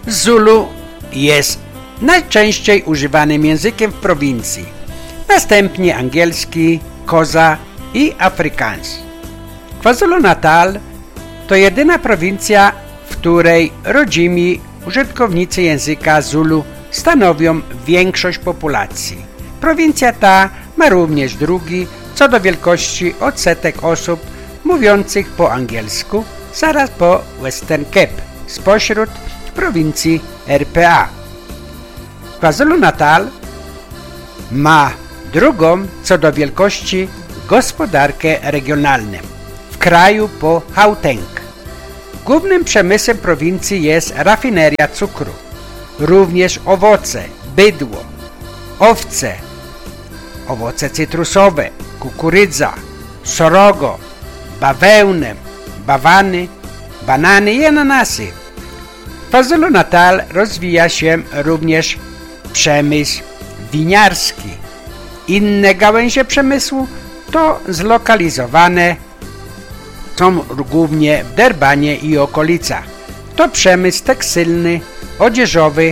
Zulu jest najczęściej używanym językiem w prowincji. Następnie angielski, Xhosa i Afrikaans. KwaZulu-Natal to jedyna prowincja, w której rodzimi użytkownicy języka Zulu stanowią większość populacji. Prowincja ta ma również drugi co do wielkości odsetek osób mówiących po angielsku zaraz po Western Cape spośród prowincji RPA. KwaZulu-Natal ma drugą co do wielkości gospodarkę regionalną w kraju po Gauteng. Głównym przemysłem prowincji jest rafineria cukru, również owoce, bydło, owce, owoce cytrusowe, kukurydza, sorogo, bawełnę, bawany, banany i ananasy. W KwaZulu-Natal rozwija się również przemysł winiarski. Inne gałęzie przemysłu to zlokalizowane są głównie w Durbanie i okolicach. To przemysł tekstylny, odzieżowy,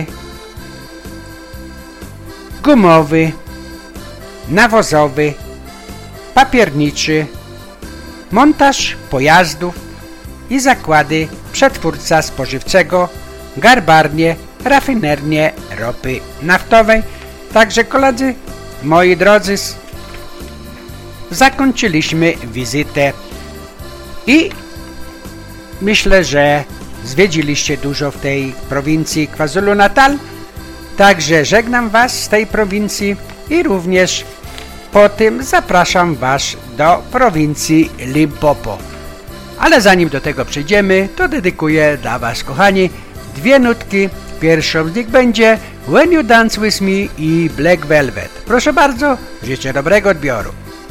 gumowy, nawozowy, papierniczy, montaż pojazdów i zakłady przetwórstwa spożywczego, garbarnie, rafinernie ropy naftowej. Także koledzy, moi drodzy, zakończyliśmy wizytę i myślę, że zwiedziliście dużo w tej prowincji KwaZulu-Natal. Także żegnam Was z tej prowincji i również po tym zapraszam Was do prowincji Limpopo. Ale zanim do tego przejdziemy, to dedykuję dla Was, kochani, dwie nutki. Pierwszą z nich będzie When You Dance With Me i Black Velvet. Proszę bardzo, życzę dobrego odbioru.